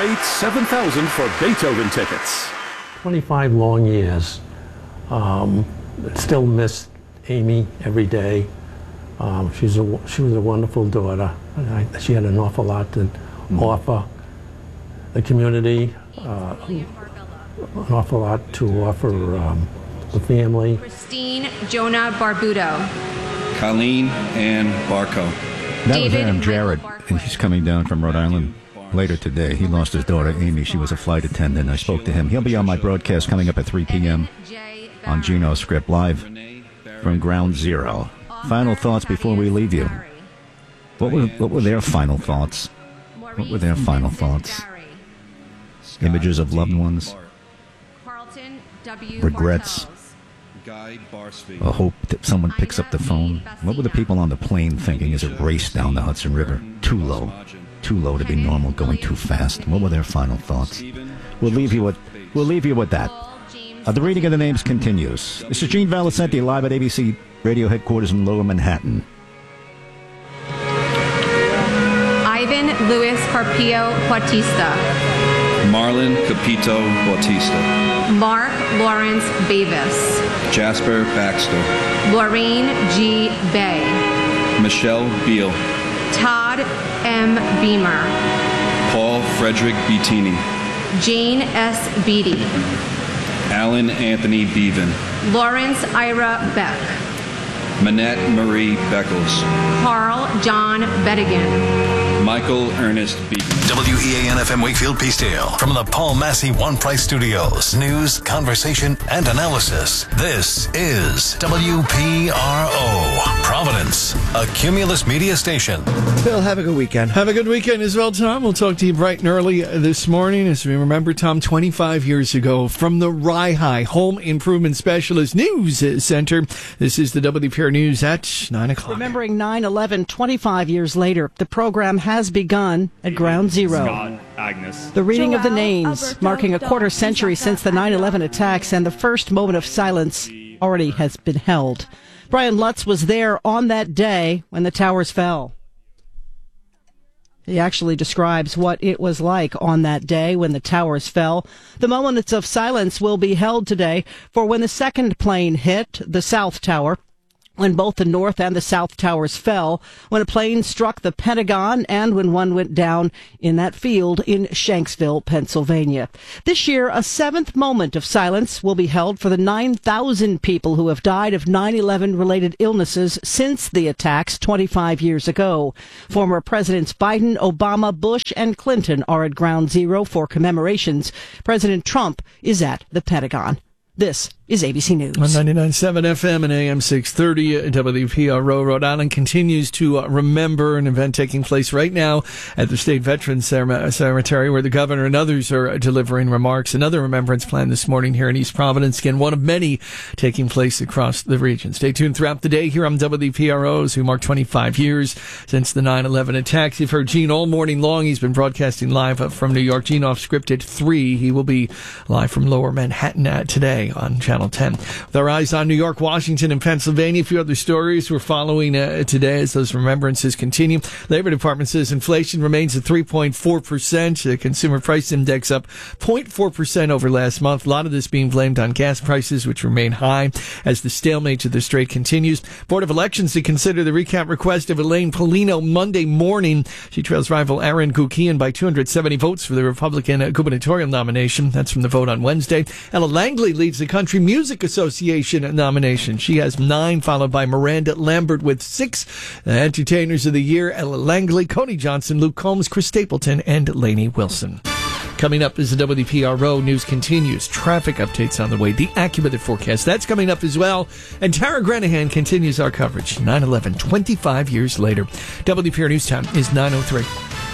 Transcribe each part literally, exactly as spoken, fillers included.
eight seven thousand for Beethoven tickets. twenty-five long years. Um, still miss Amy every day. Um, she's a, she was a wonderful daughter. I, she had an awful lot to mm. offer the community, uh, an awful lot to offer um, the family. Christine Jonah Barbudo. Colleen Ann Barco. That was Adam Jarrett, and he's coming down from Rhode Island later today. He lost his daughter, Amy. She was a flight attendant. I spoke to him. He'll be on my broadcast coming up at three p.m. on Gino's Script, live from Ground Zero. Final thoughts before we leave you. What were, what were their final thoughts? What were their final thoughts? Images of loved ones? Regrets? A hope that someone picks up the phone? What were the people on the plane thinking as it raced down the Hudson River? Too low. Too low to be normal, going too fast. What were their final thoughts? We'll leave you with, we'll leave you with that. Uh, the reading of the names continues. This is Gene Valicenti live at A B C Radio headquarters in Lower Manhattan. Ivan Luis Carpio Bautista. Marlon Capito Bautista. Mark Lawrence Bavis. Jasper Baxter. Laureen G. Bay. Michelle Beal. Todd M. Beamer. Paul Frederick Bettini. Jane S. Beatty. Alan Anthony Bevan. Lawrence Ira Beck. Manette Marie Beckles. Carl John Bettigan. Michael Ernest Beaton. W E A N F M Wakefield Peacedale from the Paul Massey One Price Studios. News, conversation, and analysis. This is W P R O, Providence, a Cumulus media station. Bill, have a good weekend. Have a good weekend as well, Tom. We'll talk to you bright and early this morning. As we remember, Tom, twenty-five years ago from the Rye High Home Improvement Specialist News Center. This is the W P R News at nine o'clock. Remembering nine eleven, twenty-five years later, the program has begun at Ground Zero. Scott, Agnes. The reading of the names, marking a quarter century since the nine eleven attacks, and the first moment of silence already has been held. Brian Lutz was there on that day when the towers fell. He actually describes what it was like on that day when the towers fell. The moments of silence will be held today for when the second plane hit the South Tower, when both the North and the South Towers fell, when a plane struck the Pentagon, and when one went down in that field in Shanksville, Pennsylvania. This year, a seventh moment of silence will be held for the nine thousand people who have died of nine eleven-related illnesses since the attacks twenty-five years ago. Former Presidents Biden, Obama, Bush, and Clinton are at Ground Zero for commemorations. President Trump is at the Pentagon. This is A B C News. On ninety-nine point seven F M and A M six thirty, W P R O, Rhode Island continues to uh, remember an event taking place right now at the State Veterans Cemetery, where the governor and others are uh, delivering remarks. Another remembrance plan this morning here in East Providence. Again, one of many taking place across the region. Stay tuned throughout the day here on W P R O, as we mark twenty-five years since the nine eleven attacks. You've heard Gene all morning long. He's been broadcasting live uh, from New York. Gene off script at three. He will be live from Lower Manhattan uh, today on Channel ten. With our eyes on New York, Washington, and Pennsylvania, a few other stories we're following uh, today as those remembrances continue. Labor Department says inflation remains at three point four percent. The Consumer Price Index up zero point four percent over last month. A lot of this being blamed on gas prices, which remain high as the stalemate to the strait continues. Board of Elections to consider the recount request of Elaine Polino Monday morning. She trails rival Aaron Gukian by two hundred seventy votes for the Republican uh, gubernatorial nomination. That's from the vote on Wednesday. Ella Langley leads the Country Music Association nomination. She has nine, followed by Miranda Lambert with six. Uh, entertainers of the year, Ella Langley, Coney Johnson, Luke Combs, Chris Stapleton, and Lainey Wilson. Coming up as the W P R O news continues. Traffic updates on the way. The AccuWeather forecast, that's coming up as well. And Tara Granahan continues our coverage. nine eleven, twenty-five years later. W P R News Time is nine oh three.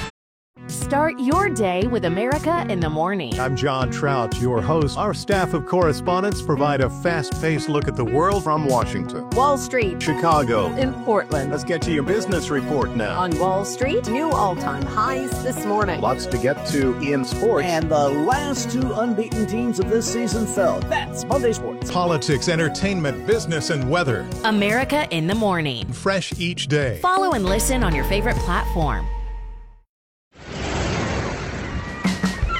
Start your day with America in the Morning. I'm John Trout, your host. Our staff of correspondents provide a fast-paced look at the world from Washington, Wall Street, Chicago, and Portland. Let's get to your business report now. On Wall Street, new all-time highs this morning. Lots to get to in sports. And the last two unbeaten teams of this season fell. That's Monday Sports. Politics, entertainment, business, and weather. America in the Morning. Fresh each day. Follow and listen on your favorite platform.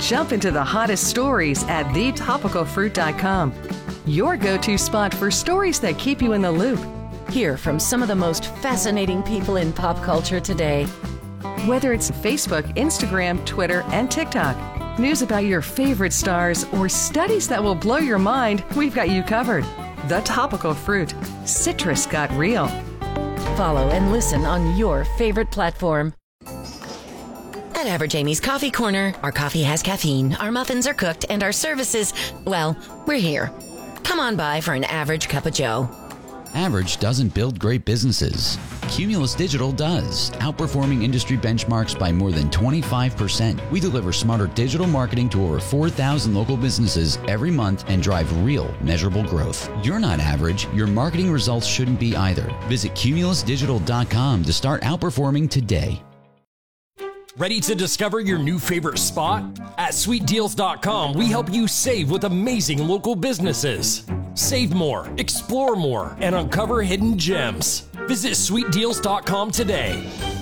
Jump into the hottest stories at the topical fruit dot com. Your go-to spot for stories that keep you in the loop. Hear from some of the most fascinating people in pop culture today. Whether it's Facebook, Instagram, Twitter, and TikTok, news about your favorite stars, or studies that will blow your mind, we've got you covered. The Topical Fruit. Citrus got real. Follow and listen on your favorite platform. At Average Amy's Coffee Corner, our coffee has caffeine, our muffins are cooked, and our services, well, we're here. Come on by for an average cup of joe. Average doesn't build great businesses. Cumulus Digital does, outperforming industry benchmarks by more than twenty-five percent. We deliver smarter digital marketing to over four thousand local businesses every month and drive real, measurable growth. You're not average. Your marketing results shouldn't be either. Visit cumulus digital dot com to start outperforming today. Ready to discover your new favorite spot? At sweet deals dot com, we help you save with amazing local businesses. Save more, explore more, and uncover hidden gems. Visit sweet deals dot com today.